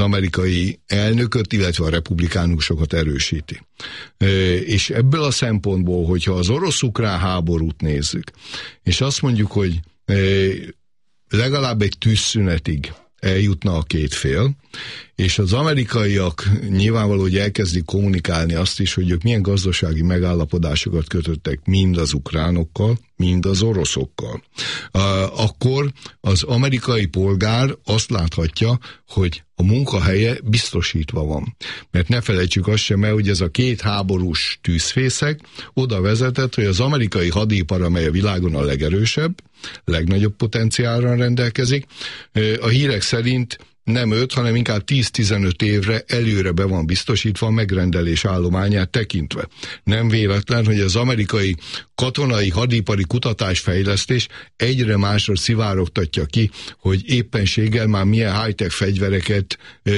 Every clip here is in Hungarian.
amerikai elnököt, illetve a republikánusokat erősíti. És ebből a szempontból, hogyha az orosz-ukrán háborút nézzük, és azt mondjuk, hogy legalább egy tűzszünetig eljutna a két fél, és az amerikaiak nyilvánvaló, hogy elkezdik kommunikálni azt is, hogy ők milyen gazdasági megállapodásokat kötöttek mind az ukránokkal, mind az oroszokkal. Akkor az amerikai polgár azt láthatja, hogy a munkahelye biztosítva van. Mert ne felejtsük azt sem el, hogy ez a két háborús tűzfészek oda vezetett, hogy az amerikai hadipar, amely a világon a legerősebb, legnagyobb potenciálra rendelkezik, a hírek szerint nem 5, hanem inkább 10-15 évre előre be van biztosítva a megrendelés állományát tekintve. Nem véletlen, hogy az amerikai katonai hadipari kutatásfejlesztés egyre másra szivárogtatja ki, hogy éppenséggel már milyen high-tech fegyvereket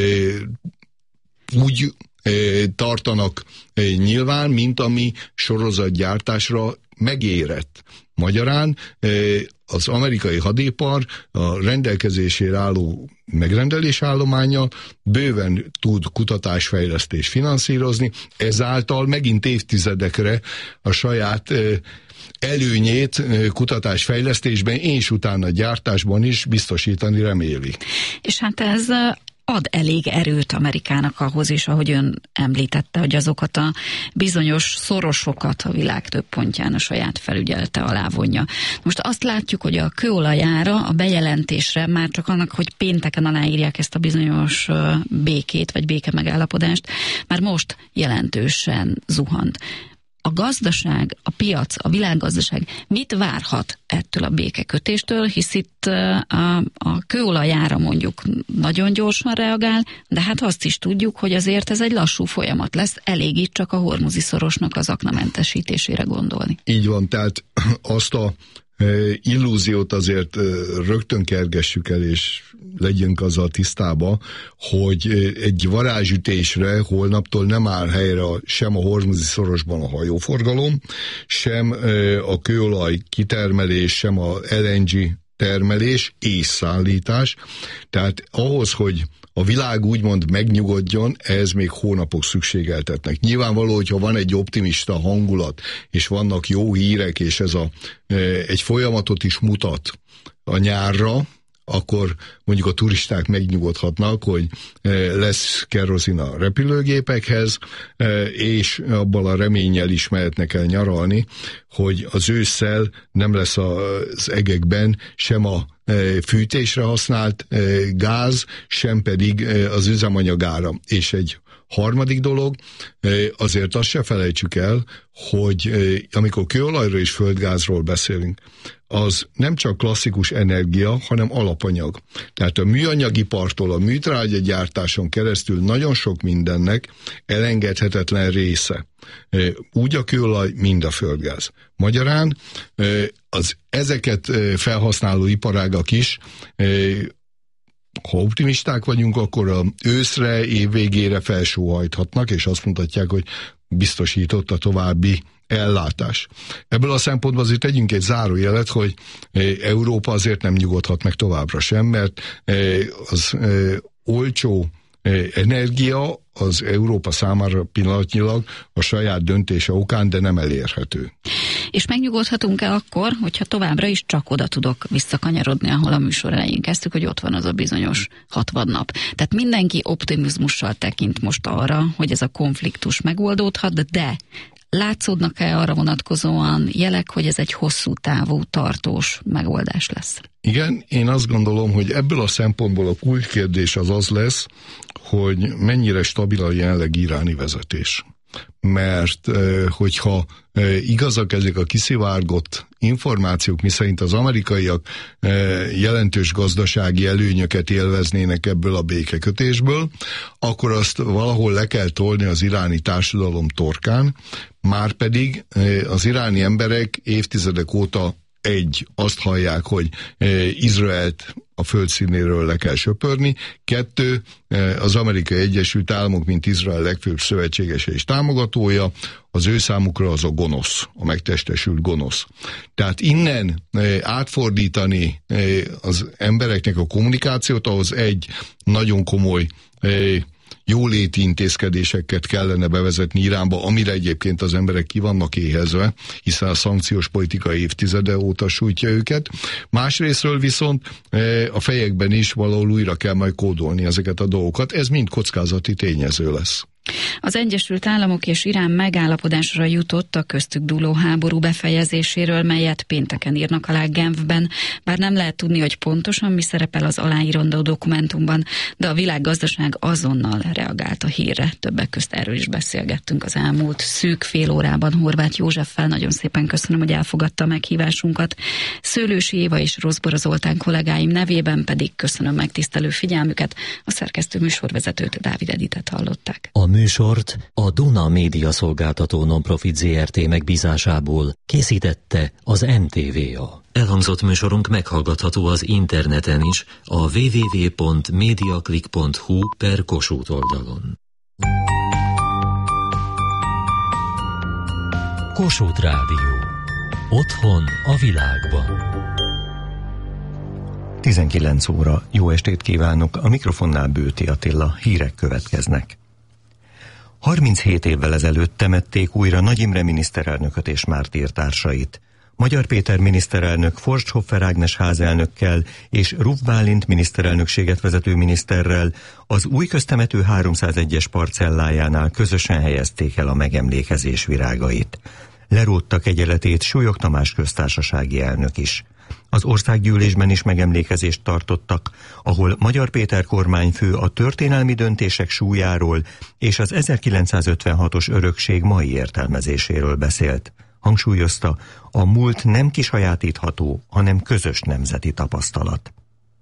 úgy tartanak nyilván, mint ami sorozatgyártásra megérett. Magyarán az amerikai hadipar a rendelkezésére álló megrendelésállománya bőven tud kutatásfejlesztést finanszírozni, ezáltal megint évtizedekre a saját előnyét kutatásfejlesztésben és utána gyártásban is biztosítani reméli. És hát ez ad elég erőt Amerikának ahhoz is, ahogy ön említette, hogy azokat a bizonyos szorosokat a világ több pontján a saját felügyelete alá vonja. Most azt látjuk, hogy a kőolajára, a bejelentésre már csak annak, hogy pénteken aláírják ezt a bizonyos békét, vagy békemegállapodást, már most jelentősen zuhant. A gazdaság, a piac, a világgazdaság mit várhat ettől a békekötéstől, hisz itt a kőolajára mondjuk nagyon gyorsan reagál, de hát azt is tudjuk, hogy azért ez egy lassú folyamat lesz, elég itt csak a Hormuzi szorosnak az aknamentesítésére gondolni. Így van, tehát azt a illúziót azért rögtön kergessük el, és legyünk azzal tisztába, hogy egy varázsütésre holnaptól nem áll helyre sem a Hormuzi szorosban a hajóforgalom, sem a kőolaj kitermelés, sem a LNG termelés és szállítás. Tehát ahhoz, hogy a világ úgymond megnyugodjon, ehhez még hónapok szükségeltetnek. Nyilvánvaló, hogyha van egy optimista hangulat, és vannak jó hírek, és ez egy folyamatot is mutat a nyárra, akkor mondjuk a turisták megnyugodhatnak, hogy lesz kerozin a repülőgépekhez, és abban a reménnyel is mehetnek el nyaralni, hogy az ősszel nem lesz az egekben sem a fűtésre használt gáz, sem pedig az üzemanyagáram. És egy harmadik dolog, azért azt se felejtsük el, hogy amikor kőolajról és földgázról beszélünk, az nem csak klasszikus energia, hanem alapanyag. Tehát a műanyagipartól a műtrágyagyártáson keresztül nagyon sok mindennek elengedhetetlen része. Úgy a kőolaj, mind a földgáz. Magyarán az ezeket felhasználó iparágak is, ha optimisták vagyunk, akkor az őszre, évvégére felsóhajthatnak, és azt mondhatják, hogy biztosított a további ellátás. Ebből a szempontból azért tegyünk egy zárójelet, hogy Európa azért nem nyugodhat meg továbbra sem, mert az olcsó energia az Európa számára pillanatnyilag a saját döntése okán, de nem elérhető. És megnyugodhatunk-e akkor, hogyha továbbra is csak oda tudok visszakanyarodni, ahol a műsor elején kezdtük, hogy ott van az a bizonyos 60 nap. Tehát mindenki optimizmussal tekint most arra, hogy ez a konfliktus megoldódhat, de látszódnak-e arra vonatkozóan jelek, hogy ez egy hosszú távú, tartós megoldás lesz? Igen, én azt gondolom, hogy ebből a szempontból a kulcskérdés az lesz, hogy mennyire stabil a jelenleg iráni vezetés. Mert hogyha igazak ezek a kiszivárgott információk, miszerint az amerikaiak jelentős gazdasági előnyöket élveznének ebből a békekötésből, akkor azt valahol le kell tolni az iráni társadalom torkán, márpedig az iráni emberek évtizedek óta azt hallják, hogy Izraelt a földszínéről le kell söpörni. 2, az Amerikai Egyesült Államok, mint Izrael legfőbb szövetségese és támogatója, az ő számukra az a gonosz, a megtestesült gonosz. Tehát innen átfordítani az embereknek a kommunikációt, ahhoz egy nagyon komoly jóléti intézkedéseket kellene bevezetni Iránba, amire egyébként az emberek ki vannak éhezve, hiszen a szankciós politika évtizede óta sújtja őket. Másrésztről viszont a fejekben is valahol újra kell majd kódolni ezeket a dolgokat. Ez mind kockázati tényező lesz. Az Egyesült Államok és Irán megállapodásra jutott a köztük dúló háború befejezéséről, melyet pénteken írnak alá Genfben, bár nem lehet tudni, hogy pontosan mi szerepel az aláírandó dokumentumban, de a világgazdaság azonnal reagált a hírre. Többek közt erről is beszélgettünk az elmúlt szűk fél órában Horváth Józseffel. Nagyon szépen köszönöm, hogy elfogadta a meghívásunkat. Szőlősi Éva és Rozbora Zoltán kollégáim nevében pedig köszönöm megtisztelő figyelmüket. A szerkesztő műsorvezetőt, Dávid Editet hallották. A műsort a Duna Média Szolgáltató Nonprofit Zrt. Megbízásából készítette az NTVA. Elhangzott műsorunk meghallgatható az interneten is, a www.mediaclick.hu/Kossuth oldalon. Kossuth Rádió. Otthon a világban. 19 óra. Jó estét kívánok! A mikrofonnál Bőti Attila. Hírek következnek. 37 évvel ezelőtt temették újra Nagy Imre miniszterelnököt és mártírtársait. Magyar Péter miniszterelnök Forsthoffer Ágnes házelnökkel és Ruf Bálint miniszterelnökséget vezető miniszterrel az új köztemető 301-es parcellájánál közösen helyezték el a megemlékezés virágait. Lerótta kegyeletét Súlyog Tamás köztársasági elnök is. Az országgyűlésben is megemlékezést tartottak, ahol Magyar Péter kormányfő a történelmi döntések súlyáról és az 1956-os örökség mai értelmezéséről beszélt. Hangsúlyozta, a múlt nem kisajátítható, hanem közös nemzeti tapasztalat.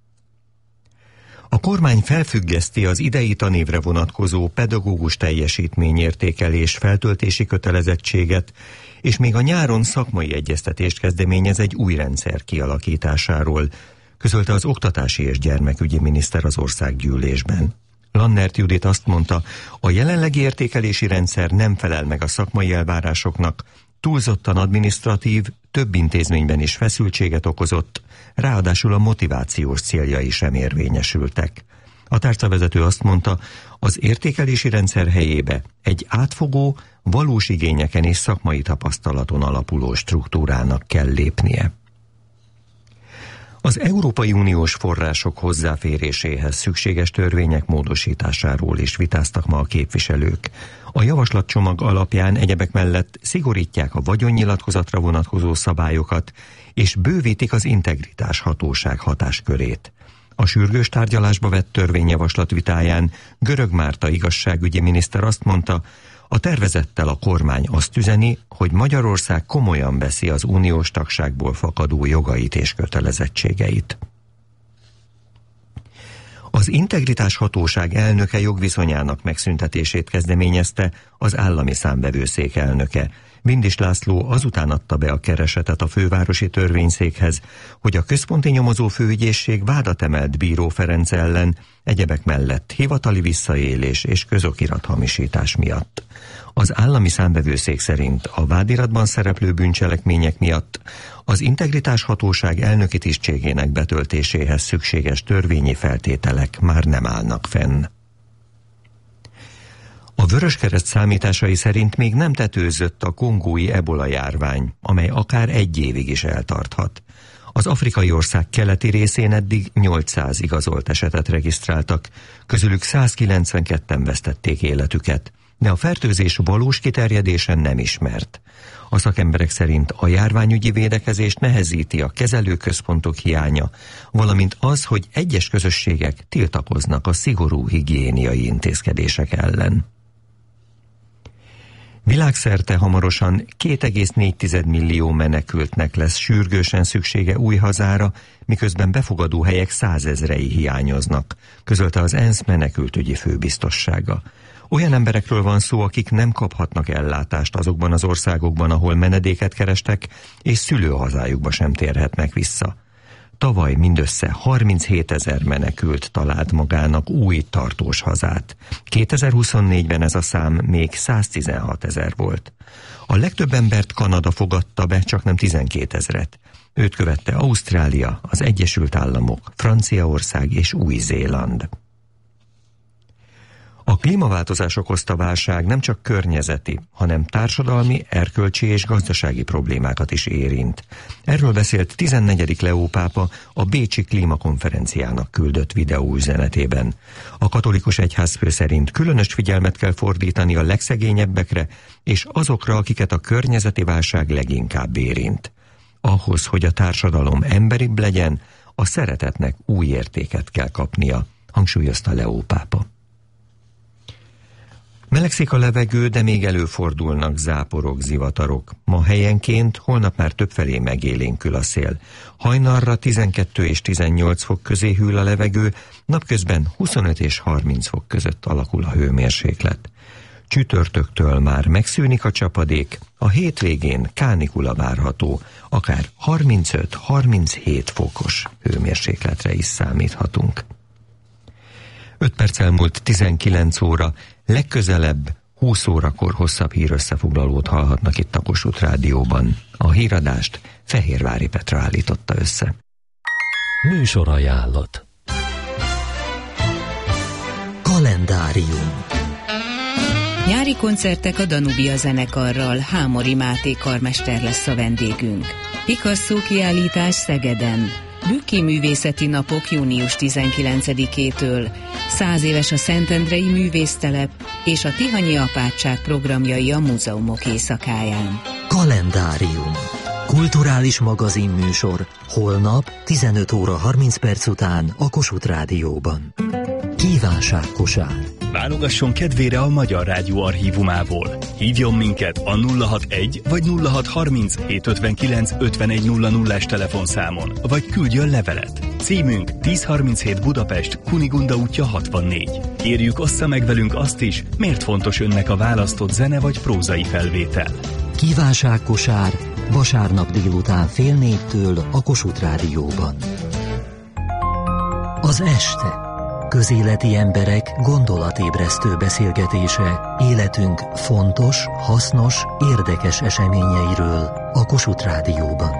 A kormány felfüggeszti az idei tanévre vonatkozó pedagógus teljesítményértékelés feltöltési kötelezettséget, és még a nyáron szakmai egyeztetést kezdeményez egy új rendszer kialakításáról, közölte az oktatási és gyermekügyi miniszter az országgyűlésben. Lannert Judit azt mondta, a jelenlegi értékelési rendszer nem felel meg a szakmai elvárásoknak, túlzottan adminisztratív, több intézményben is feszültséget okozott, ráadásul a motivációs céljai sem érvényesültek. A tárcavezető azt mondta, az értékelési rendszer helyébe egy átfogó, valós igényeken és szakmai tapasztalaton alapuló struktúrának kell lépnie. Az Európai Uniós források hozzáféréséhez szükséges törvények módosításáról is vitáztak ma a képviselők. A javaslatcsomag alapján egyebek mellett szigorítják a vagyonnyilatkozatra vonatkozó szabályokat, és bővítik az integritás hatóság hatáskörét. A sürgős tárgyalásba vett törvényjavaslat vitáján Görög Márta igazságügyi miniszter azt mondta, a tervezettel a kormány azt üzeni, hogy Magyarország komolyan veszi az uniós tagságból fakadó jogait és kötelezettségeit. Az Integritás Hatóság elnöke jogviszonyának megszüntetését kezdeményezte az Állami Számvevőszék elnöke. Vindis László azután adta be a keresetet a fővárosi törvényszékhez, hogy a központi nyomozó főügyészség vádat emelt Bíró Ferenc ellen, egyebek mellett hivatali visszaélés és közokirathamisítás miatt. Az Állami Számvevőszék szerint a vádiratban szereplő bűncselekmények miatt az Integritás Hatóság elnöki tisztségének betöltéséhez szükséges törvényi feltételek már nem állnak fenn. A Vöröskereszt számításai szerint még nem tetőzött a kongói ebola járvány, amely akár 1 évig is eltarthat. Az afrikai ország keleti részén eddig 800 igazolt esetet regisztráltak, közülük 192-en vesztették életüket, de a fertőzés valós kiterjedése nem ismert. A szakemberek szerint a járványügyi védekezést nehezíti a kezelőközpontok hiánya, valamint az, hogy egyes közösségek tiltakoznak a szigorú higiéniai intézkedések ellen. Világszerte hamarosan 2,4 millió menekültnek lesz sürgősen szüksége új hazára, miközben befogadó helyek 100 000-ei hiányoznak, közölte az ENSZ menekültügyi főbiztossága. Olyan emberekről van szó, akik nem kaphatnak ellátást azokban az országokban, ahol menedéket kerestek, és szülőhazájukba sem térhetnek vissza. Tavaly mindössze 37 000 menekült talált magának új tartós hazát. 2024-ben ez a szám még 116 000 volt. A legtöbb embert Kanada fogadta be, csaknem 12 000-et. Őt követte Ausztrália, az Egyesült Államok, Franciaország és Új-Zéland. klímaváltozás okozta válság nem csak környezeti, hanem társadalmi, erkölcsi és gazdasági problémákat is érint. Erről beszélt 14. Leó pápa a bécsi klímakonferenciának küldött videóüzenetében. A katolikus egyházfő szerint különös figyelmet kell fordítani a legszegényebbekre és azokra, akiket a környezeti válság leginkább érint. Ahhoz, hogy a társadalom emberibb legyen, a szeretetnek új értéket kell kapnia, hangsúlyozta Leó pápa. Melegszik a levegő, de még előfordulnak záporok, zivatarok. Ma helyenként, holnap már többfelé megélénkül a szél. Hajnalra 12 és 18 fok közé hűl a levegő, napközben 25 és 30 fok között alakul a hőmérséklet. Csütörtöktől már megszűnik a csapadék, a hétvégén kánikula várható, akár 35-37 fokos hőmérsékletre is számíthatunk. 5 perc elmúlt 19 óra, legközelebb 20 órakor hosszabb hírösszefoglalót hallhatnak itt a Kossuth Rádióban. A híradást Fehérvári Petra állította össze. Műsorajánlat. Kalendárium. Nyári koncertek a Danubia zenekarral, Hámori Máté karmester lesz a vendégünk. Picasso kiállítás Szegeden. Bükki művészeti napok június 19-től, 100 éves a Szentendrei művésztelep és a Tihanyi apátság programjai a múzeumok éjszakáján. Kalendárium. Kulturális magazinműsor holnap 15 óra 30 perc után a Kossuth Rádióban. Kívánságkosár. Válogasson kedvére a Magyar Rádió archívumából. Hívjon minket a 061 vagy 0630 759 5100-as telefonszámon, vagy küldjön levelet. Címünk 1037 Budapest, Kunigunda útja 64. Kérjük, ossza meg velünk azt is, miért fontos önnek a választott zene vagy prózai felvétel. Kívánságkosár vasárnap délután 3:30 a Kossuth Rádióban. Az este. Közéleti emberek gondolatébresztő beszélgetése életünk fontos, hasznos, érdekes eseményeiről a Kossuth Rádióban.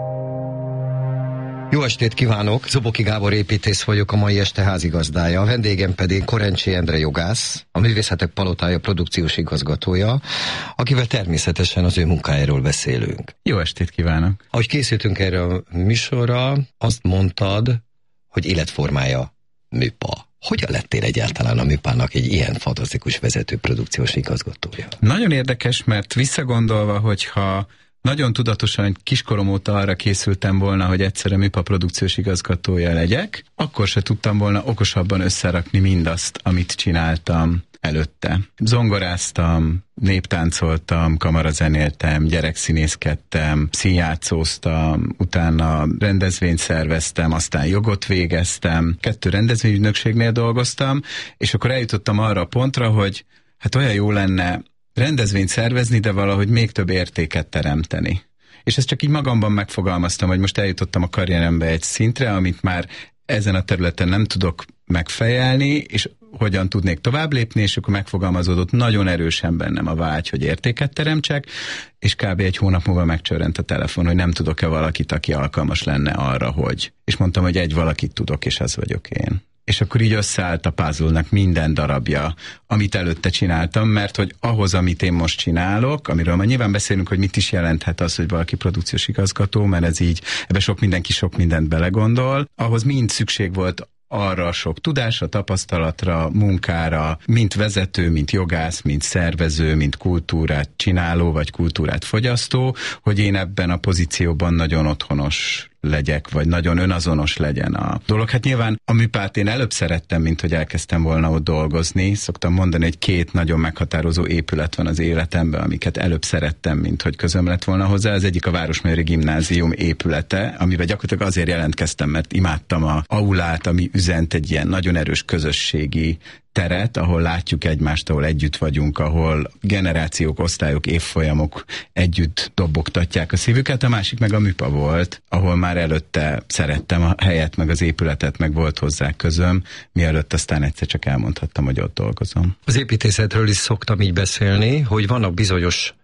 Jó estét kívánok! Zoboki Gábor építész vagyok, a mai este házigazdája. A vendégem pedig Korencsy Endre jogász, a Művészetek Palotája produkciós igazgatója, akivel természetesen az ő munkájáról beszélünk. Jó estét kívánok! Ahogy készültünk erre a műsorra, azt mondtad, hogy életformája műpa. Hogyan lettél egyáltalán a műpának egy ilyen fantasztikus vezető produkciós igazgatója? Nagyon érdekes, mert visszagondolva, hogyha nagyon tudatosan kiskorom óta arra készültem volna, hogy egyszer a műpa produkciós igazgatója legyek, akkor se tudtam volna okosabban összerakni mindazt, amit csináltam előtte. Zongoráztam, néptáncoltam, kamarazenéltem, gyerekszínészkedtem, színjátszóztam, utána rendezvényt szerveztem, aztán jogot végeztem, 2 rendezvényügynökségnél dolgoztam, és akkor eljutottam arra a pontra, hogy hát olyan jó lenne rendezvényt szervezni, de valahogy még több értéket teremteni. És ezt csak így magamban megfogalmaztam, hogy most eljutottam a karrierembe egy szintre, amit már ezen a területen nem tudok megfejelni, és hogyan tudnék tovább lépni, és akkor megfogalmazódott nagyon erősen bennem a vágy, hogy értéket teremtsek, és kb. 1 hónap múlva megcsörrent a telefon, hogy nem tudok-e valakit, aki alkalmas lenne arra, hogy... És mondtam, hogy egy valakit tudok, és az vagyok én. És akkor így összeállt a puzzle-nak minden darabja, amit előtte csináltam, mert hogy ahhoz, amit én most csinálok, amiről ma nyilván beszélünk, hogy mit is jelenthet az, hogy valaki produkciós igazgató, mert ez így, ebbe mindenki sok mindent belegondol, ahhoz mind szükség volt arra sok tudásra, tapasztalatra, munkára, mint vezető, mint jogász, mint szervező, mint kultúrát csináló, vagy kultúrát fogyasztó, hogy én ebben a pozícióban nagyon otthonos legyek, vagy nagyon önazonos legyen a dolog. Hát nyilván a műpát én előbb szerettem, mint hogy elkezdtem volna ott dolgozni. Szoktam mondani, hogy 2 nagyon meghatározó épület van az életemben, amiket előbb szerettem, mint hogy közöm lett volna hozzá. Az egyik a Városmajori Gimnázium épülete, amiben gyakorlatilag azért jelentkeztem, mert imádtam a aulát, ami üzent egy ilyen nagyon erős közösségi teret, ahol látjuk egymást, ahol együtt vagyunk, ahol generációk, osztályok, évfolyamok együtt dobogtatják a szívüket, a másik meg a műpa volt, ahol már előtte szerettem a helyet, meg az épületet, meg volt hozzá közöm, mielőtt aztán egyszer csak elmondhattam, hogy ott dolgozom. Az építészetről is szoktam így beszélni, hogy vannak bizonyos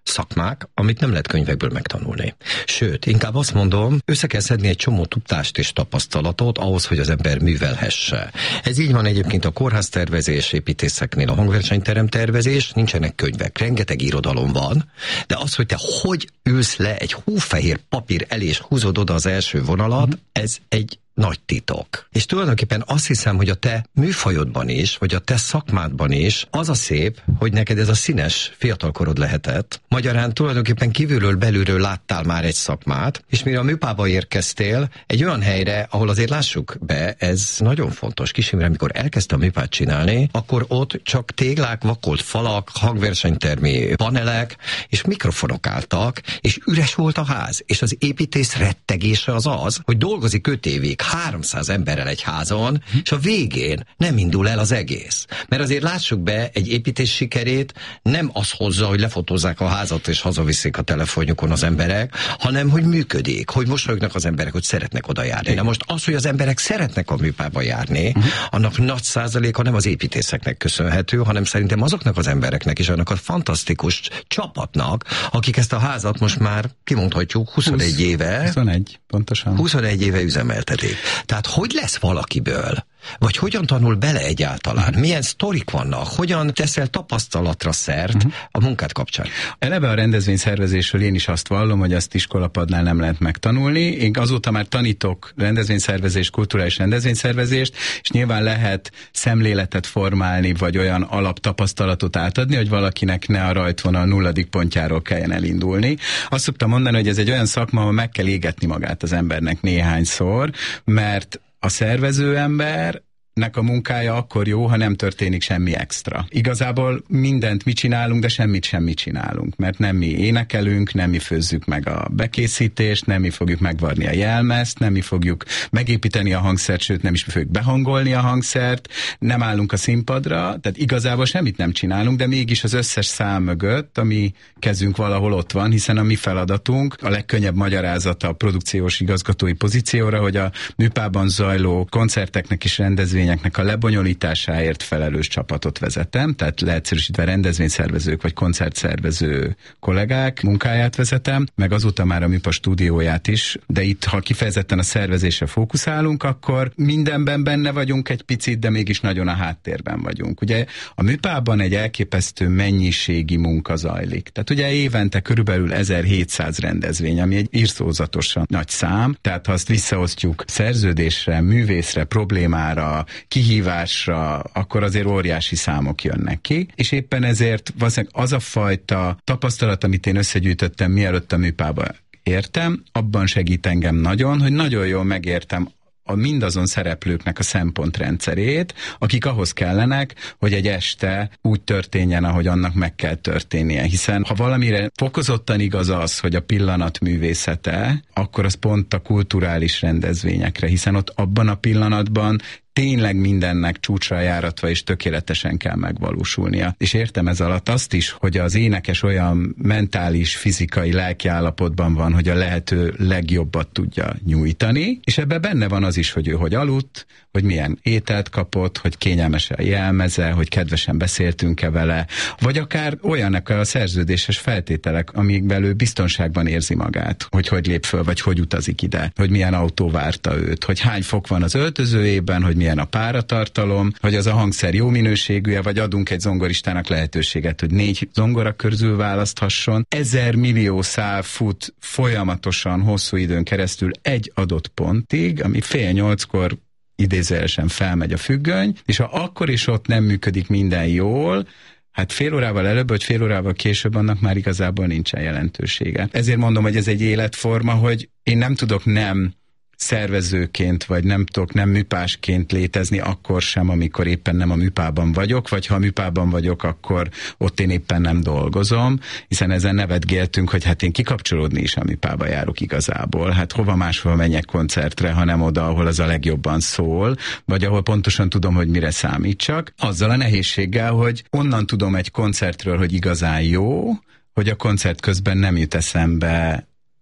szakmák, amit nem lehet könyvekből megtanulni. Sőt, inkább azt mondom, össze kell szedni egy csomó tudást és tapasztalatot ahhoz, hogy az ember művelhesse. Ez így van egyébként a kórháztervezés, építészeknél, a hangversenyterem tervezés, nincsenek könyvek, rengeteg irodalom van, de az, hogy te hogy ülsz le egy hófehér papír elé és húzod oda az első vonalat, ez egy nagy titok. És tulajdonképpen azt hiszem, hogy a te műfajodban is, vagy a te szakmádban is az a szép, hogy neked ez a színes fiatalkorod lehetett. Magyarán tulajdonképpen kívülről belülről láttál már egy szakmát, és mire a műpába érkeztél, egy olyan helyre, ahol azért lássuk be, ez nagyon fontos. Kis Imre, amikor elkezdte a műpát csinálni, akkor ott csak téglák, vakolt falak, hangversenytermi panelek, és mikrofonok álltak, és üres volt a ház. És az építész rettegése az, hogy dolgozik 5 évig 300 emberrel egy házon, és a végén nem indul el az egész. Mert azért lássuk be, egy építés sikerét nem az hozza, hogy lefotózzák a házat, és hazaviszik a telefonjukon az emberek, hanem, hogy működik, hogy mosolyognak az emberek, hogy szeretnek oda járni. Na most az, hogy az emberek szeretnek a műpába járni, annak nagy százaléka nem az építészeknek köszönhető, hanem szerintem azoknak az embereknek és annak a fantasztikus csapatnak, akik ezt a házat most már kimondhatjuk 21 éve. 21, pontosan. 21 éve üzemeltetik. Tehát hogy lesz valakiből? Vagy hogyan tanul bele egyáltalán? Milyen sztorik vannak? Hogyan teszel tapasztalatra szert a munkát kapcsán? Eleve a rendezvényszervezésről én is azt vallom, hogy azt iskolapadnál nem lehet megtanulni. Én azóta már tanítok rendezvényszervezést, kulturális rendezvényszervezést, és nyilván lehet szemléletet formálni, vagy olyan alaptapasztalatot átadni, hogy valakinek ne a rajtvonal 0. pontjáról kelljen elindulni. Azt szoktam mondani, hogy ez egy olyan szakma, ahol meg kell égetni magát az embernek néhányszor, mert a szervező embernek a munkája akkor jó, ha nem történik semmi extra. Igazából mindent mi csinálunk, de semmit csinálunk, mert nem mi énekelünk, nem mi főzzük meg a bekészítést, nem mi fogjuk megvarni a jelmezt, nem mi fogjuk megépíteni a hangszert, sőt nem is fogjuk behangolni a hangszert, nem állunk a színpadra, tehát igazából semmit nem csinálunk, de mégis az összes szám mögött, ami kezünk valahol ott van, hiszen a mi feladatunk, a legkönnyebb magyarázata a produkciós igazgatói pozícióra, hogy a műpában zajló koncerteknek és rendezvényeknek a lebonyolításáért felelős csapatot vezetem, tehát leegyszerűsítve rendezvényszervezők vagy koncertszervező kollégák munkáját vezetem, meg azóta már a műpa stúdióját is, de itt, ha kifejezetten a szervezésre fókuszálunk, akkor mindenben benne vagyunk egy picit, de mégis nagyon a háttérben vagyunk. Ugye a műpában egy elképesztő mennyiségi munka zajlik. Tehát ugye évente körülbelül 1700 rendezvény, ami egy írtózatosan nagy szám, tehát ha azt visszaosztjuk szerződésre, művészre, problémára, kihívásra, akkor azért óriási számok jönnek ki, és éppen ezért valószínűleg az a fajta tapasztalat, amit én összegyűjtöttem, mielőtt a műpába értem, abban segít engem nagyon, hogy nagyon jól megértem mindazon szereplőknek a szempontrendszerét, akik ahhoz kellenek, hogy egy este úgy történjen, ahogy annak meg kell történnie. Hiszen ha valamire fokozottan igaz az, hogy a pillanat művészete, akkor az pont a kulturális rendezvényekre, hiszen ott abban a pillanatban tényleg mindennek csúcsra járatva és tökéletesen kell megvalósulnia. És értem ez alatt azt is, hogy az énekes olyan mentális, fizikai, lelki állapotban van, hogy a lehető legjobbat tudja nyújtani, és ebben benne van az is, hogy ő hogy aludt, hogy milyen ételt kapott, hogy kényelmes a jelmeze, hogy kedvesen beszéltünk-e vele, vagy akár olyanak a szerződéses feltételek, amikben ő biztonságban érzi magát, hogy lép föl, vagy hogy utazik ide, hogy milyen autó várta őt, hogy hány fok van az öltözőjében, hogy milyen a páratartalom, hogy az a hangszer jó minőségű, vagy adunk egy zongoristának lehetőséget, hogy 4 zongora közül választhasson. 1000 millió szál fut folyamatosan hosszú időn keresztül egy adott pontig, ami 7:30-kor idézőjelesen felmegy a függöny, és ha akkor is ott nem működik minden jól, hát fél órával előbb, vagy fél órával később annak már igazából nincsen jelentősége. Ezért mondom, hogy ez egy életforma, hogy én nem tudok nem szervezőként, vagy nem tudok nem műpásként létezni akkor sem, amikor éppen nem a műpában vagyok, vagy ha a műpában vagyok, akkor ott én éppen nem dolgozom, hiszen ezen nevetgéltünk, hogy hát én kikapcsolódni is a műpába járok igazából. Hát hova máshol menjek koncertre, hanem oda, ahol az a legjobban szól, vagy ahol pontosan tudom, hogy mire számítsak. Azzal a nehézséggel, hogy onnan tudom egy koncertről, hogy igazán jó, hogy a koncert közben nem jut eszembe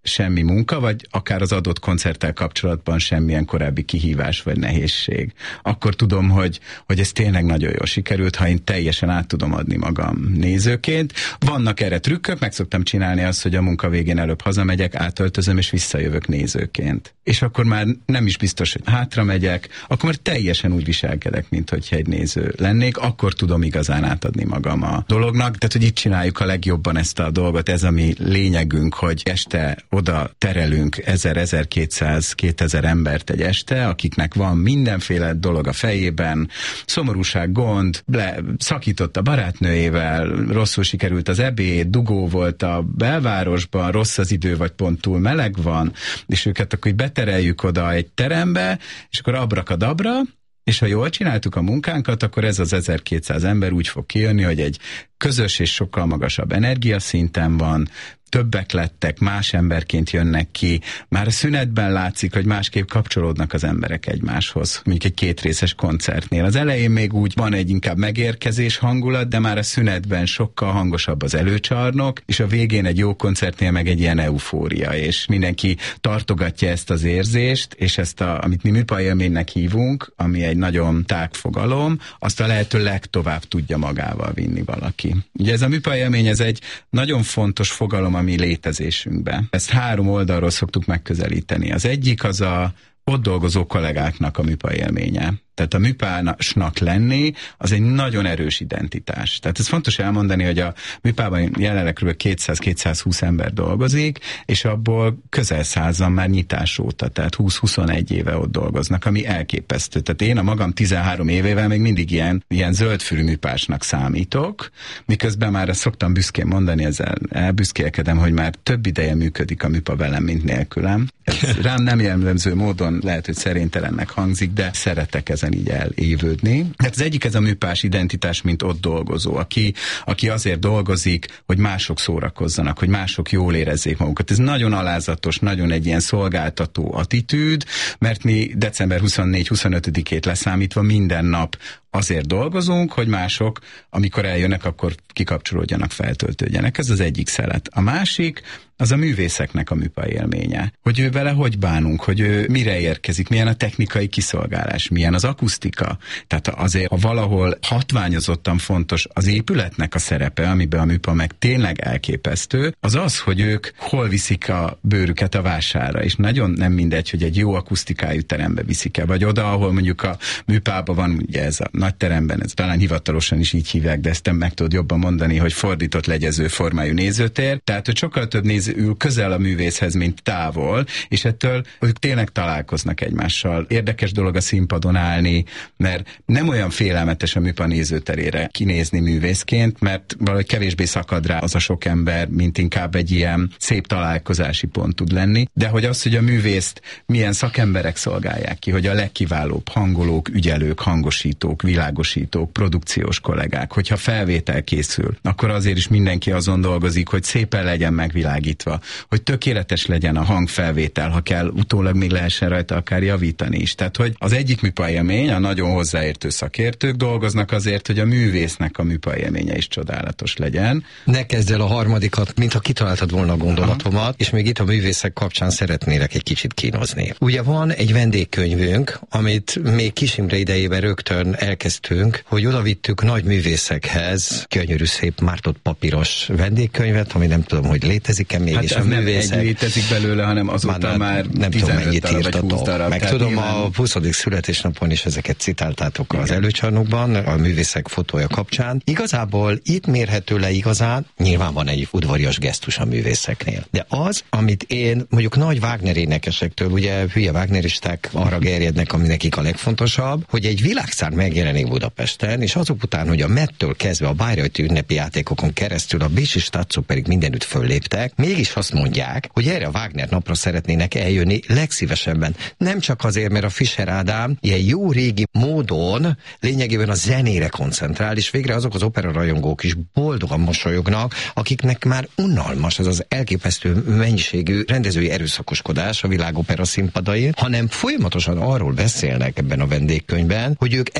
semmi munka, vagy akár az adott koncerttel kapcsolatban semmilyen korábbi kihívás vagy nehézség. Akkor tudom, hogy ez tényleg nagyon jól sikerült, ha én teljesen át tudom adni magam nézőként. Vannak erre trükkök, meg szoktam csinálni azt, hogy a munka végén előbb hazamegyek, átöltözöm és visszajövök nézőként. És akkor már nem is biztos, hogy hátra megyek, akkor már teljesen úgy viselkedek, mint hogyha egy néző lennék, akkor tudom igazán átadni magam a dolognak. Tehát, hogy itt csináljuk a legjobban ezt a dolgot, ez a mi lényegünk, hogy este oda terelünk 1000-1200-2000 embert egy este, akiknek van mindenféle dolog a fejében, szomorúság, gond, szakított a barátnőjével, rosszul sikerült az ebéd, dugó volt a belvárosban, rossz az idő, vagy pont túl meleg van, és őket akkor betereljük oda egy terembe, és akkor abrakadabra, és ha jól csináltuk a munkánkat, akkor ez az 1200 ember úgy fog kijönni, hogy egy közös és sokkal magasabb energiaszinten van, többek lettek, más emberként jönnek ki. Már a szünetben látszik, hogy másképp kapcsolódnak az emberek egymáshoz. Mondjuk egy kétrészes koncertnél. Az elején még úgy van egy inkább megérkezés hangulat, de már a szünetben sokkal hangosabb az előcsarnok, és a végén egy jó koncertnél meg egy ilyen eufória, és mindenki tartogatja ezt az érzést, és ezt amit mi műpajélménynek hívunk, ami egy nagyon tág fogalom, azt a lehető legtovább tudja magával vinni valaki. Ugye ez a műpajélmény, ez egy nagyon fontos fogalom a mi létezésünkben. Ezt 3 oldalról szoktuk megközelíteni. Az egyik az a ott dolgozó kollégáknak a műpajélménye. Tehát a műpásnak lenni, az egy nagyon erős identitás. Tehát ez fontos elmondani, hogy a műpában jelenleg kb. 200-220 ember dolgozik, és abból közel 100-an már nyitás óta, tehát 20-21 éve ott dolgoznak, ami elképesztő. Tehát én a magam 13 évével még mindig ilyen zöldfülű műpásnak számítok, miközben már ezt szoktam büszkén mondani, ezzel elbüszkélkedem, hogy már több ideje működik a műpa velem, mint nélkülem. Ez rám nem jellemző módon lehet, hogy szerénytelennek hangzik, de szeretek ezen így elévődni. Tehát az egyik ez a műpás identitás, mint ott dolgozó, aki azért dolgozik, hogy mások szórakozzanak, hogy mások jól érezzék magukat. Ez nagyon alázatos, nagyon egy ilyen szolgáltató attitűd, mert mi december 24-25-ét leszámítva minden nap azért dolgozunk, hogy mások, amikor eljönnek, akkor kikapcsolódjanak, feltöltődjenek. Ez az egyik szelet. A másik, az a művészeknek a műpajélménye. Hogy ő vele hogy bánunk, hogy ő mire érkezik, milyen a technikai kiszolgálás, milyen az akusztika. Tehát azért, ha valahol hatványozottan fontos az épületnek a szerepe, amiben a műpa meg tényleg elképesztő, az az, hogy ők hol viszik a bőrüket a vásárra, és nagyon nem mindegy, hogy egy jó akusztikájú terembe viszik el, vagy oda, ahol mondjuk a műpában van, ugye ez a nagy teremben, ez talán hivatalosan is így hívják, de ezt meg tudod jobban mondani, hogy fordított legyező formájú nézőtér, tehát hogy sokkal több néző ül közel a művészhez, mint távol, és ettől ők tényleg találkoznak egymással. Érdekes dolog a színpadon állni, mert nem olyan félelmetes a műpa nézőterére kinézni művészként, mert valahogy kevésbé szakad rá az a sok ember, mint inkább egy ilyen szép találkozási pont tud lenni, de hogy az, hogy a művészt milyen szakemberek szolgálják ki, hogy a legkiválóbb hangolók, ügyelők, hangosítók, világosítók, produkciós kollégák, hogyha felvétel készül, akkor azért is mindenki azon dolgozik, hogy szépen legyen megvilágítva, hogy tökéletes legyen a hangfelvétel, ha kell, utólag még lehessen rajta akár javítani is. Tehát, hogy az egyik műpajélmény, a nagyon hozzáértő szakértők dolgoznak azért, hogy a művésznek a műpajélménye is csodálatos legyen. Ne kezdj el a harmadikat, mintha kitaláltad volna a gondolatomat, és még itt a művészek kapcsán szeretnélek egy kicsit kínozni. Ugye van egy vendégkönyvünk, amit még Kis Imre idejében rögtön elkezdtünk, hogy odavittük nagy művészekhez gyönyörű szép mártott papíros vendégkönyvet, ami nem tudom, hogy létezik-e még, hát és a művészek... nem egy létezik belőle, hanem azóta már nem tudom, mennyit írtatok. Meg tudom, nyilván... a 20. születésnapon is ezeket citáltátok az előcsarnokban, a művészek fotója kapcsán. Igazából itt mérhető le igazán, nyilván van egy udvarias gesztus a művészeknél. De az, amit én mondjuk nagy Wagner énekesektől, ugye hülye wagneristák arra gerjednek, ami nekik a legfontosabb, hogy egy világszár megjelenik Budapesten, és azok után, hogy a Mettől kezdve a Bayreuthi ünnepi játékokon keresztül a Bécsi Stadtsoperig mindenütt fölléptek, mégis azt mondják, hogy erre a Wagner napra szeretnének eljönni legszívesebben. Nem csak azért, mert a Fischer Ádám ilyen jó régi módon lényegében a zenére koncentrál, és végre azok az operarajongók is boldogan mosolyognak, akiknek már unalmas ez az elképesztő mennyiségű rendezői erőszakoskodás a világopera színpadain, hanem folyamatosan arról beszélnek ebben a vendégkönyvben, hogy ők egyszerűen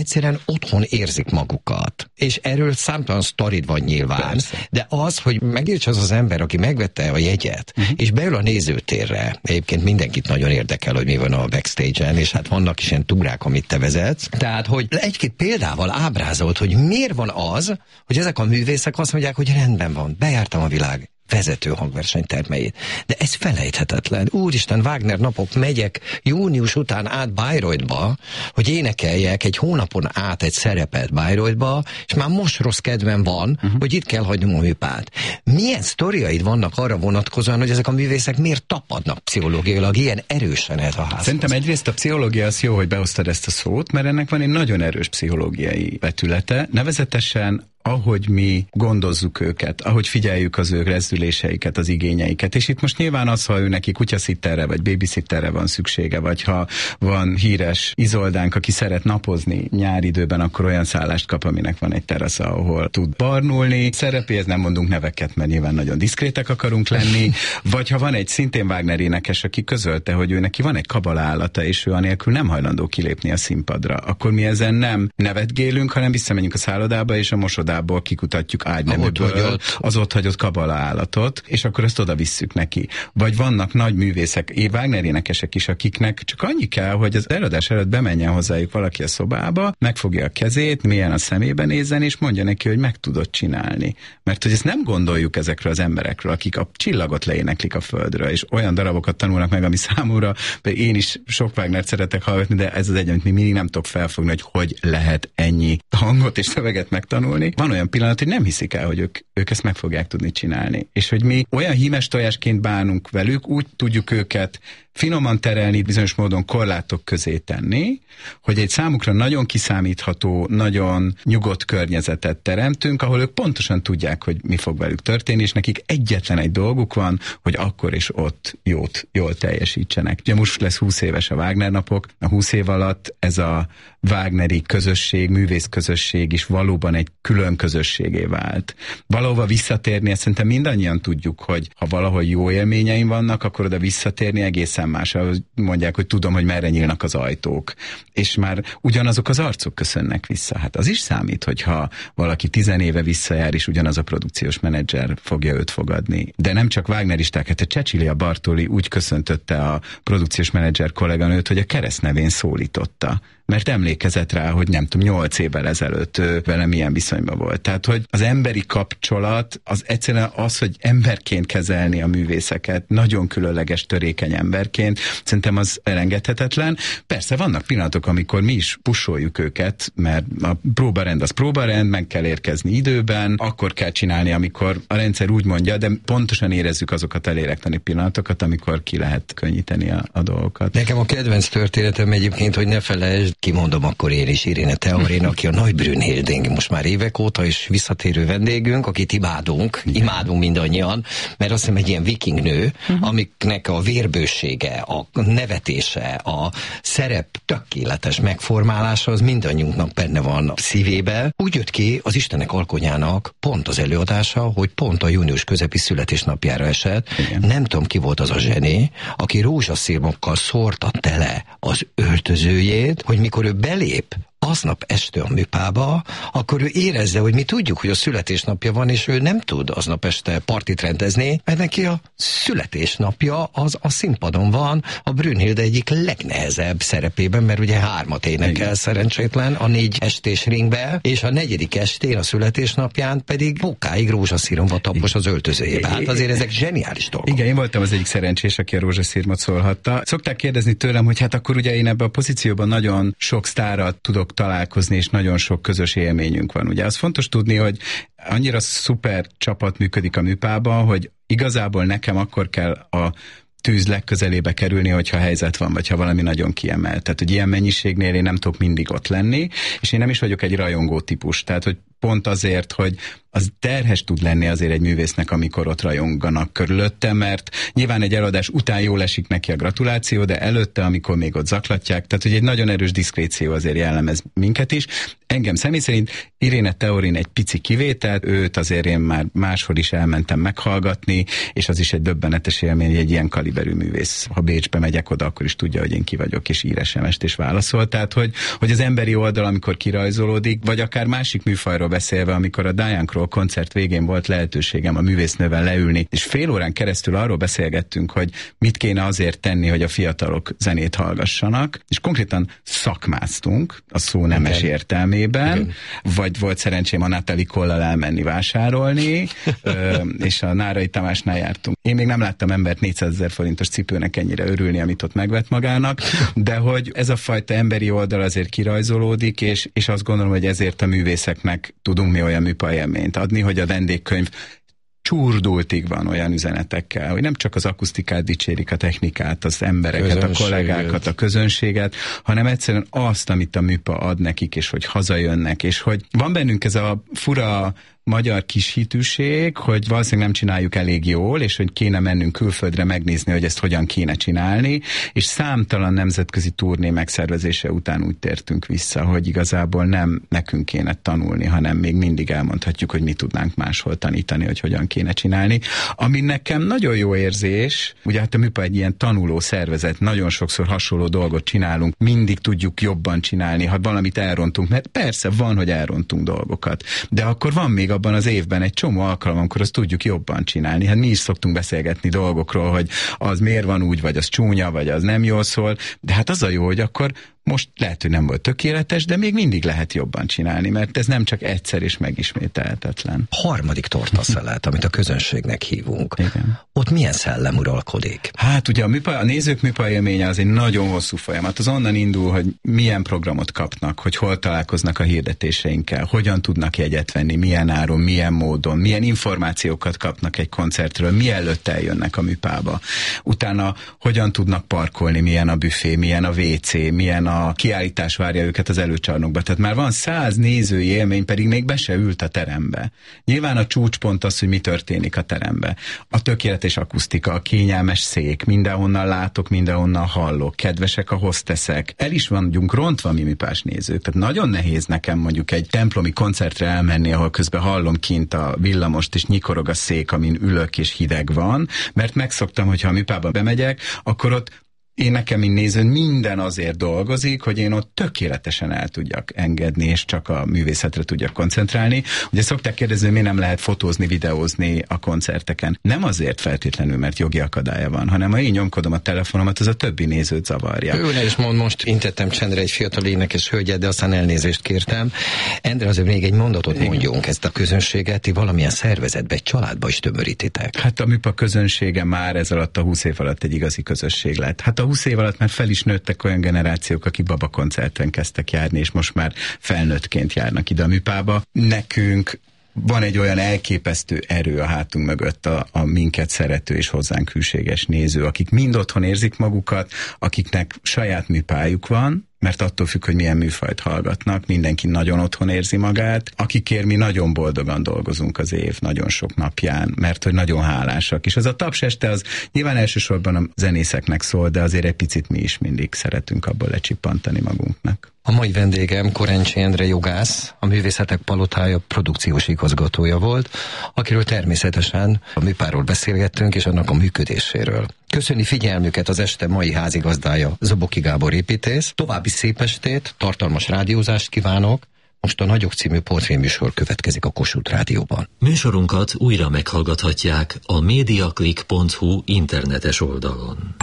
otthon érzik magukat. És erről számtalan sztorid van nyilván. Persze. De az, hogy megérts az ember, aki megvette a jegyet, és beül a nézőtérre, egyébként mindenkit nagyon érdekel, hogy mi van a backstage-en, és hát vannak is ilyen túrák, amit te vezetsz. Tehát, hogy egy-két példával ábrázolt, hogy miért van az, hogy ezek a művészek azt mondják, hogy rendben van, bejártam a világ vezető hangversenytermeit. De ez felejthetetlen. Úristen, Wagner napok, megyek június után át Bayreuthba, hogy énekeljek egy hónapon át egy szerepet Bayreuthba, és már most rossz kedvem van, hogy itt kell hagynom a műpát. Milyen sztoriaid vannak arra vonatkozóan, hogy ezek a művészek miért tapadnak pszichológiailag ilyen erősen ez a házhoz? Szerintem egyrészt a pszichológia az jó, hogy behoztad ezt a szót, mert ennek van egy nagyon erős pszichológiai vetülete, nevezetesen ahogy mi gondozzuk őket, ahogy figyeljük az ő rezdüléseiket, az igényeiket. És itt most nyilván az, ha ő neki kutyaszitterre vagy babysitterre van szüksége, vagy ha van híres Izoldánk, aki szeret napozni nyári időben, akkor olyan szállást kap, aminek van egy terasza, ahol tud barnulni. Szerepéhez nem mondunk neveket, mert nyilván nagyon diszkrétek akarunk lenni. Vagy ha van egy szintén Wagner énekes, aki közölte, hogy ő neki van egy kabala-állata, és ő anélkül nem hajlandó kilépni a színpadra, akkor mi ezen nem nevetgélünk, hanem visszamegyünk a szállodába, és a mosodából kikutatjuk ágyneműből az ott hagyott kabala állatot, és akkor ezt oda visszük neki. Vagy vannak nagy művészek, Wagner énekesek is, akiknek csak annyi kell, hogy az előadás előtt bemenjen hozzájuk valaki a szobába, megfogja a kezét, mélyen a szemébe nézzen, és mondja neki, hogy meg tudod csinálni. Mert hogy ezt nem gondoljuk ezekről az emberekről, akik a csillagot leéneklik a földről, és olyan darabokat tanulnak meg, ami számomra, én is sok Wagnert szeretek hallgatni, de ez az egy, amit mi mindig nem tudok felfogni, hogy lehet ennyi hangot és szöveget megtanulni. Van olyan pillanat, hogy nem hiszik el, hogy ők ezt meg fogják tudni csinálni. És hogy mi olyan hímes tojásként bánunk velük, úgy tudjuk őket finoman terelni, bizonyos módon korlátok közé tenni, hogy egy számukra nagyon kiszámítható, nagyon nyugodt környezetet teremtünk, ahol ők pontosan tudják, hogy mi fog velük történni, és nekik egyetlen egy dolguk van, hogy akkor és ott jól teljesítsenek. Ugye most lesz 20 éves a Wagner napok, a 20 év alatt ez a Wagneri közösség, művész közösség is valóban egy külön közösségé vált. Valahova visszatérni, ezt szerintem mindannyian tudjuk, hogy ha valahol jó élményeim vannak, akkor oda visszatérni egészen más. Mondják, hogy tudom, hogy merre nyílnak az ajtók. És már ugyanazok az arcok köszönnek vissza. Hát az is számít, hogyha valaki 10 éve visszajár, és ugyanaz a produkciós menedzser fogja őt fogadni. De nem csak Wagneristák, hát a Cecilia Bartoli úgy köszöntötte a produkciós menedzser kolléganőt, hogy a keresztnevén szólította. Mert emlékezett rá, hogy nem tudom, 8 évvel ezelőtt vele milyen viszonyban volt. Tehát, hogy az emberi kapcsolat, az egyszerűen az, hogy emberként kezelni a művészeket, nagyon különleges, törékeny emberként, szerintem az elengedhetetlen. Persze vannak pillanatok, amikor mi is pusoljuk őket, mert a próbarend az próbarend, meg kell érkezni időben, akkor kell csinálni, amikor a rendszer úgy mondja, de pontosan érezzük azokat a lélektani pillanatokat, amikor ki lehet könnyíteni a dolgokat. Nekem a kedvenc történetem egyébként, hogy ne felejtsd, kimondom akkor én is, Irene Theorén, aki a Nagy Brünnhilding most már évek óta is visszatérő vendégünk, akit imádunk mindannyian, mert azt hiszem egy ilyen viking nő, amiknek a vérbősége, a nevetése, a szerep tökéletes megformálása, az mindannyiunknak benne van a szívébe. Úgy jött ki az Istenek alkonyának pont az előadása, hogy pont a június közepi születésnapjára esett. Igen. Nem tudom, ki volt az a zseni, aki rózsaszírmokkal szórta tele az öltözőjét, hogy mikor ő belép aznap este a műpába, akkor ő érezze, hogy mi tudjuk, hogy a születésnapja van, és ő nem tud aznap este partit rendezni, mert neki a születésnapja az a színpadon van, a Brünnhilde egyik legnehezebb szerepében, mert ugye 3 énekel szerencsétlen a 4 estés ringbe, és a 4. estén a születésnapján pedig bokáig rózsaszíromba tapos az öltözőjébe. Hát azért ezek zseniális dolgok. Igen, én voltam az egyik szerencsés, aki a rózsaszírmot szólhatta. Szokták kérdezni tőlem, hogy hát akkor ugye én ebben a pozícióban nagyon sok sztárral tudok találkozni, és nagyon sok közös élményünk van. Ugye az fontos tudni, hogy annyira szuper csapat működik a műpában, hogy igazából nekem akkor kell a tűz legközelébe kerülni, hogyha helyzet van, vagy ha valami nagyon kiemel. Tehát, hogy ilyen mennyiségnél én nem tudok mindig ott lenni, és én nem is vagyok egy rajongó típus. Tehát, hogy pont azért, hogy az terhes tud lenni azért egy művésznek, amikor ott rajonganak körülötte, mert nyilván egy előadás után jól esik neki a gratuláció, de előtte, amikor még ott zaklatják, tehát hogy egy nagyon erős diszkréció azért jellemez minket is. Engem személy szerint Iréne Teorin egy pici kivételt, őt azért én már máshol is elmentem meghallgatni, és az is egy döbbenetes élmény, hogy egy ilyen kaliberű művész. Ha Bécsbe megyek oda, akkor is tudja, hogy én ki vagyok, és ír SMS-t és válaszol. Tehát, hogy az emberi oldal, amikor kirajzolódik, vagy akár másik műfajról beszélve, amikor a Diane Kroll koncert végén volt lehetőségem a művésznővel leülni, és fél órán keresztül arról beszélgettünk, hogy mit kéne azért tenni, hogy a fiatalok zenét hallgassanak, és konkrétan szakmáztunk a szó nemes értelmében, igen. Vagy volt szerencsém a Natalie Kollal elmenni vásárolni, és a Nárai Tamásnál jártunk. Én még nem láttam embert 400 000 forintos cipőnek ennyire örülni, amit ott megvett magának, de hogy ez a fajta emberi oldal azért kirajzolódik, és azt gondolom, hogy ezért a művészeknek tudunk mi olyan műpajélményt adni, hogy a vendégkönyv csúrdultig van olyan üzenetekkel, hogy nem csak az akusztikát dicsérik, a technikát, az embereket, a kollégákat, a közönséget, hanem egyszerűen azt, amit a műpa ad nekik, és hogy hazajönnek, és hogy van bennünk ez a fura magyar kishitűség, hogy valószínűleg nem csináljuk elég jól, és hogy kéne mennünk külföldre megnézni, hogy ezt hogyan kéne csinálni, és számtalan nemzetközi turné megszervezése után úgy tértünk vissza, hogy igazából nem nekünk kéne tanulni, hanem még mindig elmondhatjuk, hogy mi tudnánk máshol tanítani, hogy hogyan kéne csinálni. Ami nekem nagyon jó érzés, ugye hát a műpa egy ilyen tanuló szervezet, nagyon sokszor hasonló dolgot csinálunk, mindig tudjuk jobban csinálni, ha valamit elrontunk, mert persze van, hogy elrontunk dolgokat, de akkor van még abban az évben egy csomó alkalom, amikor azt tudjuk jobban csinálni. Hát mi is szoktunk beszélgetni dolgokról, hogy az miért van úgy, vagy az csúnya, vagy az nem jól szól, de hát az a jó, hogy akkor most lehet, hogy nem volt tökéletes, de még mindig lehet jobban csinálni, mert ez nem csak egyszer és megismételhetetlen. Harmadik tortaszelet, amit a közönségnek hívunk. Igen. Ott milyen szellem uralkodik? Hát ugye a nézők műpa élménye az egy nagyon hosszú folyamat. Az onnan indul, hogy milyen programot kapnak, hogy hol találkoznak a hirdetéseinkkel, hogyan tudnak jegyet venni, milyen áron, milyen módon, milyen információkat kapnak egy koncertről, mielőtt eljönnek a műpába. Utána hogyan tudnak parkolni, milyen a büfé, milyen a WC, milyen a kiállítás várja őket az előcsarnokba. Tehát már van 100 nézői élmény, pedig még be se ült a terembe. Nyilván a csúcspont az, hogy mi történik a terembe. A tökéletes akusztika, a kényelmes szék, mindenhonnan látok, mindenhonnan hallok, kedvesek a hosteszek. El is vagyunk rontva mi műpás nézők. Tehát nagyon nehéz nekem mondjuk egy templomi koncertre elmenni, ahol közben hallom kint a villamost, és nyikorog a szék, amin ülök, és hideg van, mert megszoktam, hogyha a műpába bemegyek, akkor ott nekem, mint nézőn, minden azért dolgozik, hogy én ott tökéletesen el tudjak engedni, és csak a művészetre tudjak koncentrálni. Ugye szokták kérdezni, hogy miért nem lehet fotózni, videózni a koncerteken. Nem azért feltétlenül, mert jogi akadálya van, hanem ha én nyomkodom a telefonomat, az a többi nézőt zavarja. Őne is mond, most intettem csendre egy fiatal énekes hölgyet, de aztán elnézést kértem. Endre, azért még egy mondatot mondjunk, ezt a közönséget, ti valamilyen szervezetbe, egy családba is tömörítitek. Hát a műpa közönsége már ez alatt a 20 év alatt egy igazi közösség lett. Hát a 20 év alatt már fel is nőttek olyan generációk, akik babakoncerten kezdtek járni, és most már felnőttként járnak ide a műpába. Nekünk van egy olyan elképesztő erő a hátunk mögött, a minket szerető és hozzánk hűséges néző, akik mind otthon érzik magukat, akiknek saját műpájuk van, mert attól függ, hogy milyen műfajt hallgatnak, mindenki nagyon otthon érzi magát, akikért mi nagyon boldogan dolgozunk az év nagyon sok napján, mert hogy nagyon hálásak. És az a taps este az nyilván elsősorban a zenészeknek szól, de azért egy picit mi is mindig szeretünk abból lecsippantani magunknak. A mai vendégem Korencsy Endre jogász, a Művészetek Palotája produkciós igazgatója volt, akiről természetesen a műpáról beszélgettünk, és annak a működéséről. Köszöni figyelmüket az este mai házigazdája, Zoboki Gábor építész. További szép estét, tartalmas rádiózást kívánok. Most a Nagyok című portréműsor következik a Kossuth Rádióban. Műsorunkat újra meghallgathatják a mediaclick.hu internetes oldalon.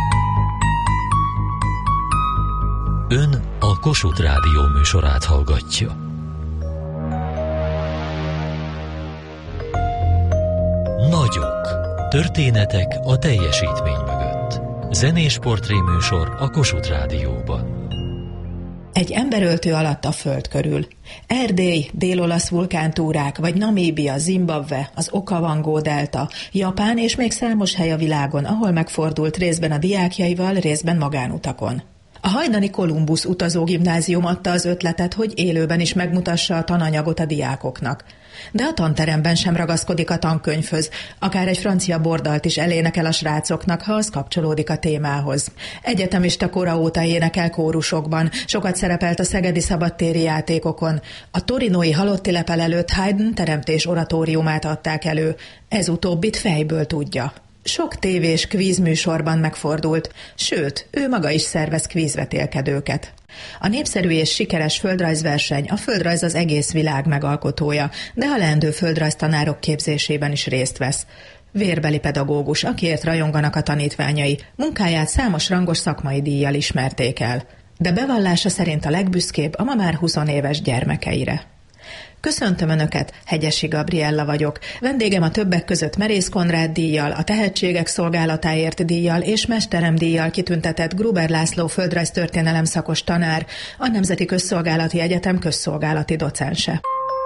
Ön a Kossuth Rádió műsorát hallgatja. Nagyok. Történetek a teljesítmény mögött. Zenés portréműsor a Kossuth Rádióban. Egy emberöltő alatt a föld körül. Erdély, dél-olasz vulkántúrák, vagy Namíbia, Zimbabwe, az Okavangó-delta, Japán és még számos hely a világon, ahol megfordult részben a diákjaival, részben magánutakon. A hajdani Kolumbusz utazógimnázium adta az ötletet, hogy élőben is megmutassa a tananyagot a diákoknak. De a tanteremben sem ragaszkodik a tankönyvhöz, akár egy francia bordalt is elénekel a srácoknak, ha az kapcsolódik a témához. Egyetemista kora óta énekel kórusokban, sokat szerepelt a szegedi szabadtéri játékokon. A torinói halotti lepel előtt Haydn teremtés oratóriumát adták elő, ez utóbbit fejből tudja. Sok tévés kvízműsorban megfordult, sőt, ő maga is szervez kvízvetélkedőket. A népszerű és sikeres földrajzverseny a Földrajz az egész világ megalkotója, de a leendő földrajztanárok képzésében is részt vesz. Vérbeli pedagógus, akiért rajonganak a tanítványai, munkáját számos rangos szakmai díjjal ismerték el. De bevallása szerint a legbüszkébb a ma már 20 éves gyermekeire. Köszöntöm Önöket, Hegyesi Gabriella vagyok. Vendégem a többek között Merész Konrád díjjal, a Tehetségek Szolgálatáért díjjal és Mesterem díjjal kitüntetett Gruber László földrajztörténelem szakos tanár, a Nemzeti Közszolgálati Egyetem közszolgálati docense.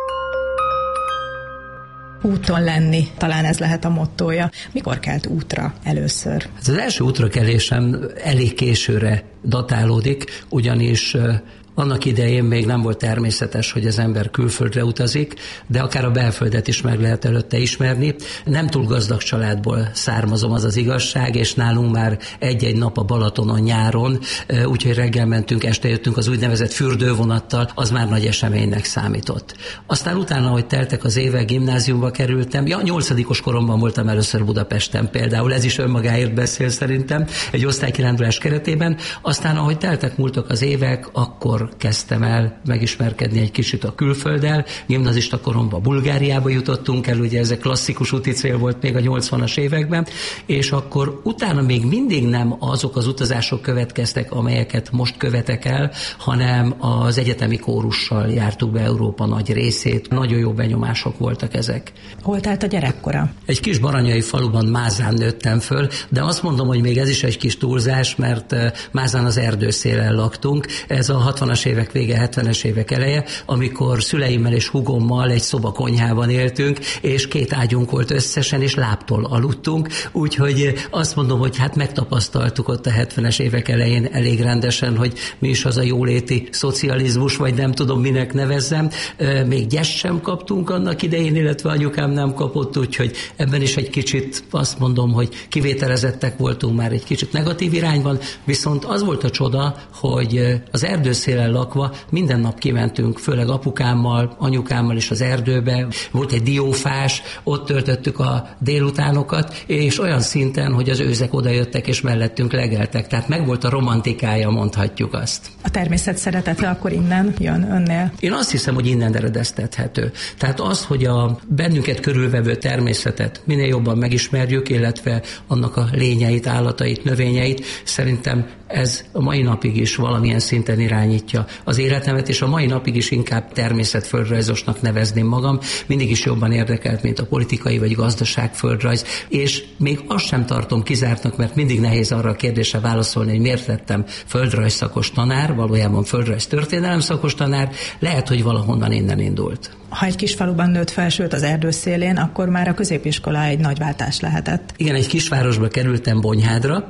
Úton lenni, talán ez lehet a mottója. Mikor kelt útra először? Az első útrakelésem elég későre datálódik, ugyanis annak idején még nem volt természetes, hogy az ember külföldre utazik, de akár a belföldet is meg lehet előtte ismerni. Nem túl gazdag családból származom, az az igazság, és nálunk már egy-egy nap a Balatonon nyáron, úgyhogy reggel mentünk, este jöttünk az úgynevezett fürdővonattal, az már nagy eseménynek számított. Aztán utána, hogy teltek az évek, gimnáziumba kerültem, 8. koromban voltam először Budapesten például, ez is önmagáért beszél szerintem, egy osztálykirándulás keretében, aztán ahogy teltek múltak az évek, akkor kezdtem el megismerkedni egy kicsit a külfölddel. Gimnazista koromban Bulgáriába jutottunk el, ugye ez egy klasszikus úti cél volt még a 80-as években, és akkor utána még mindig nem azok az utazások következtek, amelyeket most követek el, hanem az egyetemi kórussal jártuk be Európa nagy részét. Nagyon jó benyomások voltak ezek. Hol telt a gyerekkora? Egy kis baranyai faluban, Mázán nőttem föl, de azt mondom, hogy még ez is egy kis túlzás, mert Mázán az erdőszélen laktunk. Ez a 60-as évek vége, 70-es évek eleje, amikor szüleimmel és húgommal egy szobakonyhában éltünk, és 2 ágyunk volt összesen, és láptól aludtunk, úgyhogy azt mondom, hogy hát megtapasztaltuk ott a 70-es évek elején elég rendesen, hogy mi is az a jóléti szocializmus, vagy nem tudom, minek nevezzem. Még gyest sem kaptunk annak idején, illetve anyukám nem kapott, úgyhogy ebben is egy kicsit azt mondom, hogy kivételezettek voltunk már egy kicsit negatív irányban, viszont az volt a csoda, hogy az erdőszélen lakva minden nap kimentünk, főleg apukámmal, anyukámmal is az erdőbe. Volt egy diófás, ott töltöttük a délutánokat, és olyan szinten, hogy az őzek odajöttek és mellettünk legeltek. Tehát megvolt a romantikája, mondhatjuk azt. A természet szeretete akkor innen jön önnél? Én azt hiszem, hogy innen eredeztethető. Tehát az, hogy a bennünket körülvevő természetet minél jobban megismerjük, illetve annak a lényeit, állatait, növényeit, szerintem ez a mai napig is valamilyen szinten irányítja az életemet, és a mai napig is inkább természetföldrajzosnak nevezném magam. Mindig is jobban érdekelt, mint a politikai vagy gazdaságföldrajz, és még azt sem tartom kizártnak, mert mindig nehéz arra a kérdésre válaszolni, hogy miért lettem földrajzszakos tanár, valójában földrajztörténelem szakos tanár, lehet, hogy valahonnan innen indult. Ha egy kis faluban nőtt fel, sőt az erdőszélén, akkor már a középiskola egy nagy váltás lehetett. Igen, egy kisvárosba kerültem, Bonyhádra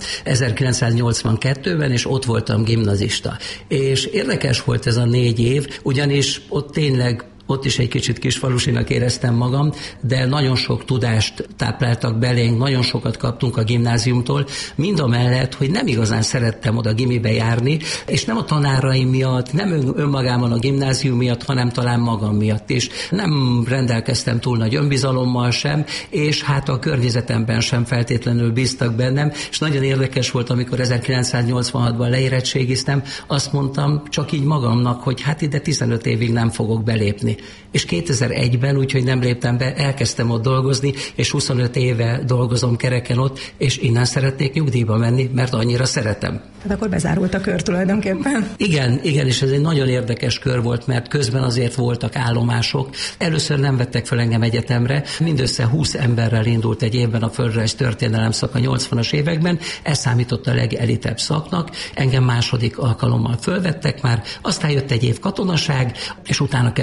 1982-ben, és ott voltam gimnazista. És érdekes volt ez a 4 év, ugyanis ott tényleg ott is egy kicsit kisfalusinak éreztem magam, de nagyon sok tudást tápláltak belénk, nagyon sokat kaptunk a gimnáziumtól, mindamellett, hogy nem igazán szerettem oda gimibe járni, és nem a tanáraim miatt, nem önmagában a gimnázium miatt, hanem talán magam miatt is. Nem rendelkeztem túl nagy önbizalommal sem, és hát a környezetemben sem feltétlenül bíztak bennem, és nagyon érdekes volt, amikor 1986-ban leérettségiztem, azt mondtam csak így magamnak, hogy hát ide 15 évig nem fogok belépni. És 2001-ben, úgyhogy nem léptem be, elkezdtem ott dolgozni, és 25 éve dolgozom kereken ott, és innen szeretnék nyugdíjba menni, mert annyira szeretem. Tehát akkor bezárult a kör tulajdonképpen? Igen, és ez egy nagyon érdekes kör volt, mert közben azért voltak állomások. Először nem vettek fel engem egyetemre, mindössze 20 emberrel indult egy évben a földrajztörténelem szak a 80-as években, ez számított a legelitebb szaknak, engem második alkalommal fölvettek már, aztán jött egy év katonaság, és utána kezdődött az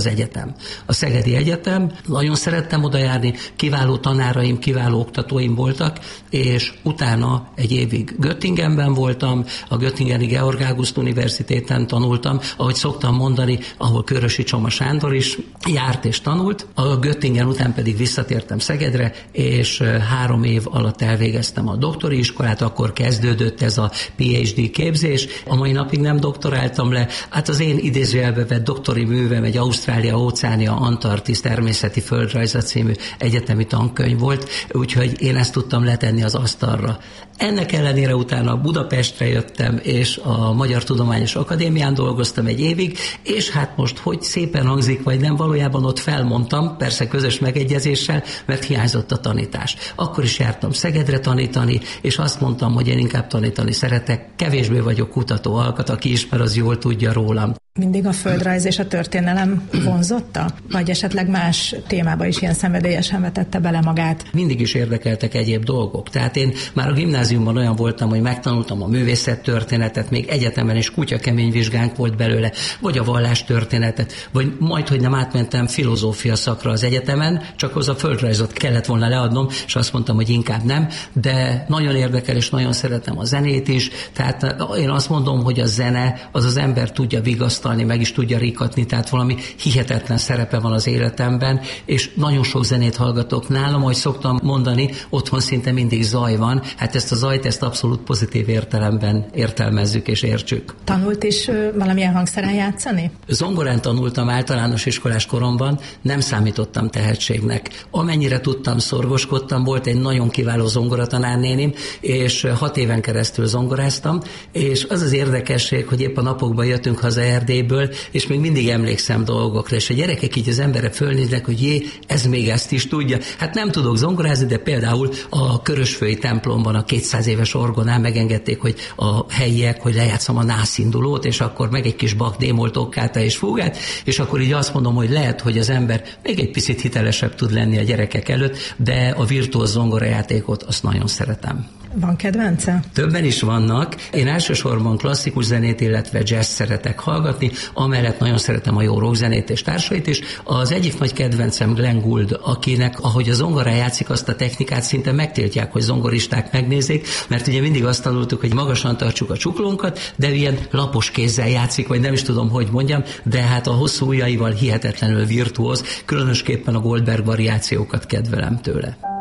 az egyetem. A Szegedi Egyetem, nagyon szerettem oda járni, kiváló tanáraim, kiváló oktatóim voltak, és utána egy évig Göttingenben voltam, a Göttingeni Georg August Universitéten tanultam, ahogy szoktam mondani, ahol Körösi Csoma Sándor is járt és tanult. A Göttingen után pedig visszatértem Szegedre, és 3 év alatt elvégeztem a doktori iskolát, akkor kezdődött ez a PhD képzés. A mai napig nem doktoráltam le, hát az én idézőjelbe vett doktori művem egy Ausztrália, Óceánia, Antarktisz természeti földrajza című egyetemi tankönyv volt, úgyhogy én ezt tudtam letenni az asztalra. Ennek ellenére utána Budapestre jöttem, és a Magyar Tudományos Akadémián dolgoztam egy évig, és hát most, hogy szépen hangzik, vagy nem, valójában ott felmondtam, persze közös megegyezéssel, mert hiányzott a tanítás. Akkor is jártam Szegedre tanítani, és azt mondtam, hogy én inkább tanítani szeretek, kevésbé vagyok kutató alkat, aki ismer, az jól tudja rólam. Mindig a földrajz és a történelem vonzotta? Vagy esetleg más témába is ilyen szenvedélyesen vetette bele magát? Mindig is érdekeltek egyéb dolgok. Tehát én már a gimnáziumban olyan voltam, hogy megtanultam a művészettörténetet, még egyetemen is kutyakemény vizsgánk volt belőle, vagy a vallástörténetet, vagy majd, hogy nem átmentem filozófia szakra az egyetemen, csak az a földrajzot kellett volna leadnom, és azt mondtam, hogy inkább nem, de nagyon érdekel, és nagyon szeretem a zenét is. Tehát én azt mondom, hogy a zene az ember tudja vigasztalni, meg is tudja rikatni, tehát valami hihetetlen szerepe van az életemben, és nagyon sok zenét hallgatok nálam, ahogy szoktam mondani, otthon szinte mindig zaj van, hát ezt a zajt, ezt abszolút pozitív értelemben értelmezzük és értsük. Tanult is valamilyen hangszeren játszani? Zongorán tanultam általános iskolás koromban, nem számítottam tehetségnek. Amennyire tudtam, szorgoskodtam, volt egy nagyon kiváló zongoratanárnénim, és 6 éven keresztül zongoráztam, és az az érdekesség, hogy épp a napokban jöttünk haza Erdélyből, és még mindig emlékszem dolgokra, és a gyerekek így az emberre fölnéznek, hogy jé, ez még ezt is tudja. Hát nem tudok zongorázni, de például a Körösfői templomban a 200 éves orgonán megengedték, hogy a helyiek, hogy lejátszom a nászindulót, és akkor meg egy kis Bach démol tokkáta és fúgát, és akkor így azt mondom, hogy lehet, hogy az ember még egy picit hitelesebb tud lenni a gyerekek előtt, de a virtuóz zongorajátékot azt nagyon szeretem. Van kedvence? Többen is vannak. Én elsősorban klasszikus zenét, illetve jazz szeretek hallgatni, amellett nagyon szeretem a jó rockzenét és társait is. Az egyik nagy kedvencem Glenn Gould, akinek, ahogy a zongorán játszik, azt a technikát szinte megtiltják, hogy zongoristák megnézzék, mert ugye mindig azt tanultuk, hogy magasan tartsuk a csuklónkat, de ilyen lapos kézzel játszik, vagy nem is tudom, hogy mondjam, de hát a hosszú ujjaival hihetetlenül virtuóz, különösképpen a Goldberg variációkat kedvelem tőle.